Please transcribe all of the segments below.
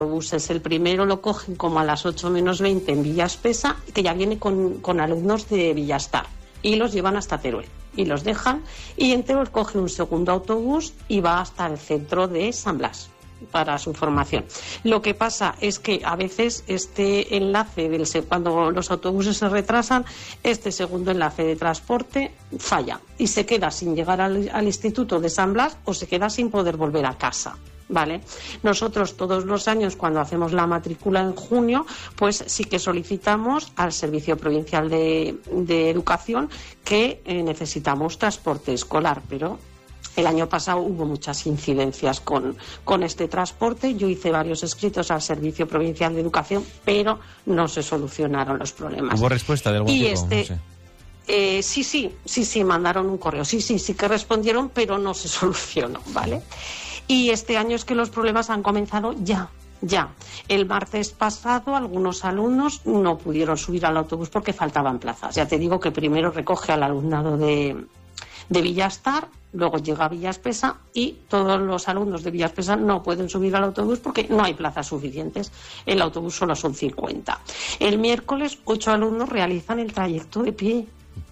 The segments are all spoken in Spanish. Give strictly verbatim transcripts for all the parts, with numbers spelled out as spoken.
autobuses. El primero lo cogen como a las ocho menos veinte en Villa Espesa, que ya viene con, con alumnos de Villastar, y los llevan hasta Teruel y los dejan, y en Teruel coge un segundo autobús y va hasta el centro de San Blas para su formación. Lo que pasa es que a veces este enlace del cuando los autobuses se retrasan, este segundo enlace de transporte falla y se queda sin llegar al, al instituto de San Blas, o se queda sin poder volver a casa. Vale, nosotros todos los años cuando hacemos la matrícula en junio, pues sí que solicitamos al Servicio Provincial de, de Educación que eh, necesitamos transporte escolar, pero el año pasado hubo muchas incidencias con, con este transporte. Yo hice varios escritos al Servicio Provincial de Educación, pero no se solucionaron los problemas. ¿Hubo respuesta de algún y tipo? Este, no sé. eh, sí, sí, sí, sí, mandaron un correo. Sí, sí, sí que respondieron, pero no se solucionó, ¿vale? Y este año es que los problemas han comenzado ya, ya. El martes pasado algunos alumnos no pudieron subir al autobús porque faltaban plazas. Ya te digo que primero recoge al alumnado de, de Villastar, luego llega a Villa Espesa y todos los alumnos de Villa Espesa no pueden subir al autobús porque no hay plazas suficientes. El autobús solo son cincuenta. El miércoles ocho alumnos realizan el trayecto de pie,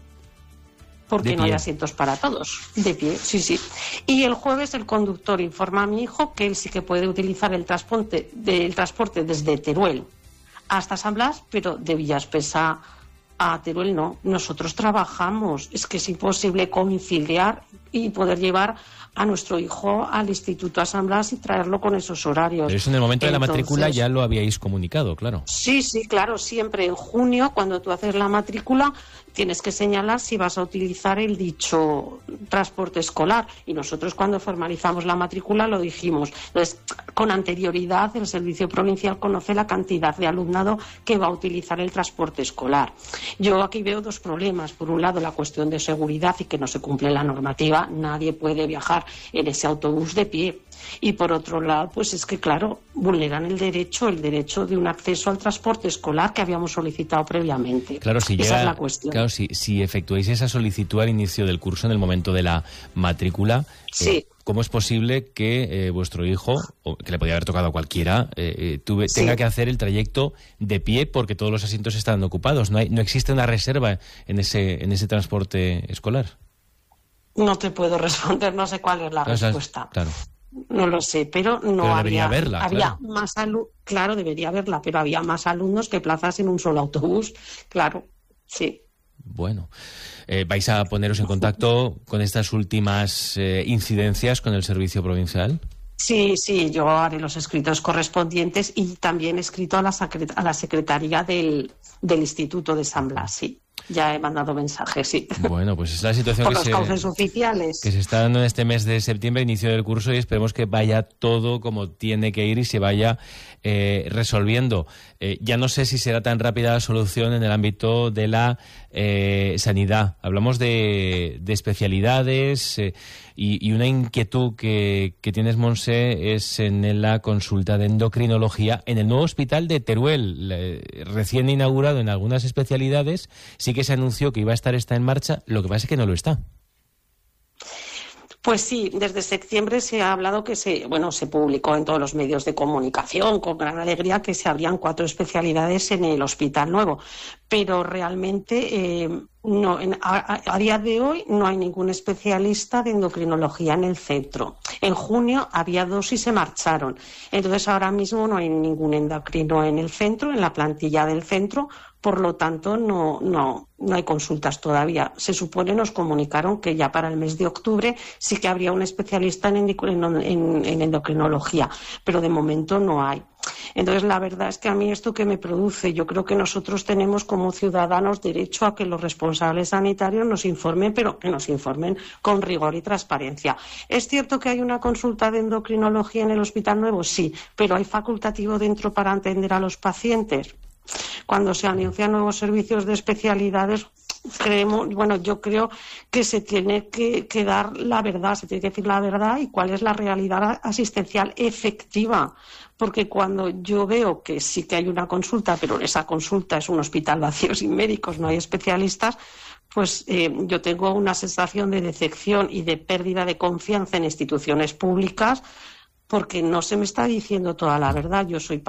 porque no hay asientos para todos. De pie, sí, sí. Y el jueves el conductor informa a mi hijo que él sí que puede utilizar el transporte, del transporte desde Teruel hasta San Blas, pero de Villa Espesa a Teruel no. Nosotros trabajamos. Es que es imposible conciliar y poder llevar a nuestro hijo al Instituto a San Blas y traerlo con esos horarios. Pero eso en el momento Entonces, de la matrícula ya lo habíais comunicado, claro. Sí, sí, claro, siempre en junio, cuando tú haces la matrícula, tienes que señalar si vas a utilizar el dicho transporte escolar. Y nosotros cuando formalizamos la matrícula lo dijimos. Entonces, con anterioridad, el Servicio Provincial conoce la cantidad de alumnado que va a utilizar el transporte escolar. Yo aquí veo dos problemas. Por un lado, la cuestión de seguridad y que no se cumple la normativa. Nadie puede viajar en ese autobús de pie. Y por otro lado, pues es que, claro, vulneran el derecho, el derecho de un acceso al transporte escolar que habíamos solicitado previamente. Claro, si Esa llega, es la cuestión. Claro, si, si efectuáis esa solicitud al inicio del curso, en el momento de la matrícula, sí. eh, ¿cómo es posible que eh, vuestro hijo, o que le podía haber tocado a cualquiera, eh, eh, tuve, sí. tenga que hacer el trayecto de pie porque todos los asientos están ocupados? No hay, no existe una reserva en ese, en ese transporte escolar. No te puedo responder, no sé cuál es la Claro, respuesta. Claro. No lo sé, pero no pero había, haberla, había claro. más alumnos, claro, debería haberla, pero había más alumnos que plazas en un solo autobús, claro, sí. Bueno, eh, ¿vais a poneros en contacto con estas últimas eh, incidencias con el Servicio Provincial? Sí, sí, yo haré los escritos correspondientes y también he escrito a la, secret- a la Secretaría del, del Instituto de San Blas, sí. Ya he mandado mensajes, sí. Bueno, pues es la situación Por que los se, cauces oficiales. que se está dando en este mes de septiembre, inicio del curso, y esperemos que vaya todo como tiene que ir y se vaya eh, resolviendo. Eh, ya no sé si será tan rápida la solución en el ámbito de la eh, sanidad. Hablamos de, de especialidades eh, y, y una inquietud que, que tienes, Monse, es en la consulta de endocrinología en el nuevo hospital de Teruel, eh, recién inaugurado en algunas especialidades. Sí que se anunció que iba a estar esta en marcha, lo que pasa es que no lo está. Pues sí, desde septiembre se ha hablado que se, bueno, se publicó en todos los medios de comunicación con gran alegría que se abrían cuatro especialidades en el hospital nuevo, pero realmente eh, no, en, a, a día de hoy no hay ningún especialista de endocrinología en el centro. En junio había dos y se marcharon, entonces ahora mismo no hay ningún endocrino en el centro, en la plantilla del centro. Por lo tanto, no, no, no hay consultas todavía. Se supone, nos comunicaron que ya para el mes de octubre sí que habría un especialista en, en, en endocrinología, pero de momento no hay. Entonces, la verdad es que a mí esto que me produce, yo creo que nosotros tenemos como ciudadanos derecho a que los responsables sanitarios nos informen, pero que nos informen con rigor y transparencia. ¿Es cierto que hay una consulta de endocrinología en el Hospital Nuevo? Sí, pero ¿hay facultativo dentro para atender a los pacientes? Cuando se anuncian nuevos servicios de especialidades, creemos, bueno, yo creo que se tiene que, que dar la verdad, se tiene que decir la verdad y cuál es la realidad asistencial efectiva. Porque cuando yo veo que sí que hay una consulta, pero esa consulta es un hospital vacío sin médicos, no hay especialistas, pues eh, yo tengo una sensación de decepción y de pérdida de confianza en instituciones públicas, porque no se me está diciendo toda la verdad. Yo soy